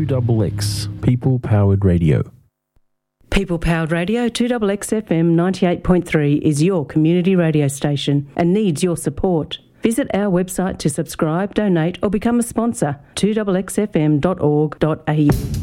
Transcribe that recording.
2XX, People Powered Radio. People Powered Radio 2XX FM 98.3 is your community radio station and needs your support. Visit our website to subscribe, donate or become a sponsor, 2xxfm.org.au.